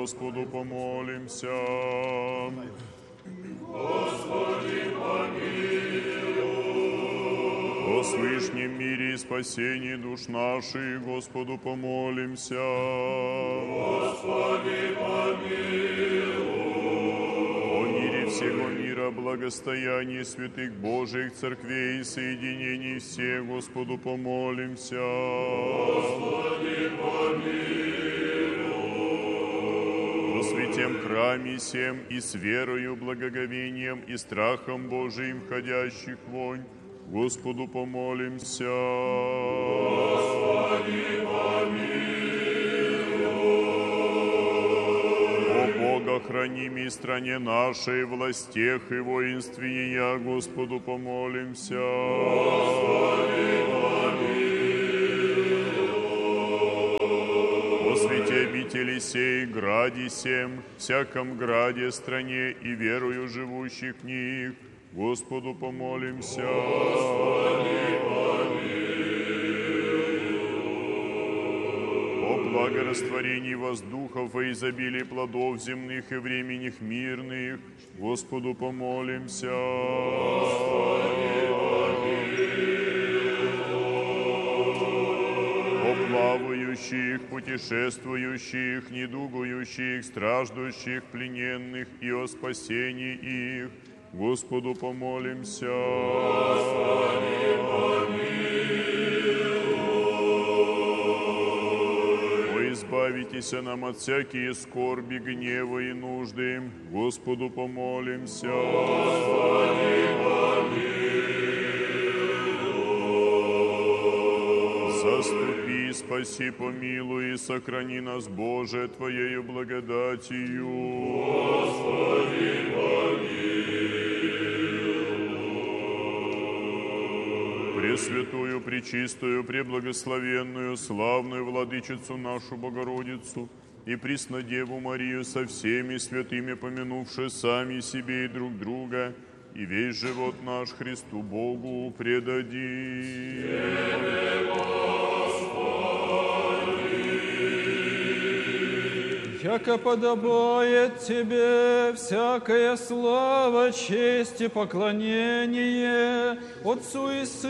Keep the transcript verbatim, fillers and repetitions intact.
Господу помолимся. Господи, помилуй. О свышнем мире и спасении душ наших, Господу помолимся. Господи, помилуй. О мире всего мира, благостоянии святых Божиих церквей и соединении всех, Господу помолимся. Господи, помилуй. О святем храме сем и с верою, благоговением и страхом Божиим входящих вонь, Господу помолимся. Господи, помилуй. О Бога, храними стране нашей, властях и воинстве ея, Господу помолимся. Господи, помилуй. О святе обители сей, граде сем, всяком граде, стране и верою живущих в них, Господу помолимся. Господи, О благорастворении воздухов и изобилии плодов земных и временных мирных, Господу помолимся. Господи, О плавающих, путешествующих, недугующих, страждущих, плененных и о спасении их, Господу помолимся. Господи, помилуй. О избавитесь нам от всякие скорби, гнева и нужды, Господу помолимся. Господи, помилуй. Заступи, спаси, помилуй и сохрани нас, Боже, Твоею благодатью. Господи, помилуй. Пресвятую, пречистую, преблагословенную, славную Владычицу нашу Богородицу и Преснодеву Марию со всеми святыми, помянувши сами себе и друг друга, и весь живот наш Христу Богу предадим. Яко подобает Тебе всякая слава, честь и поклонение Отцу и Сыну,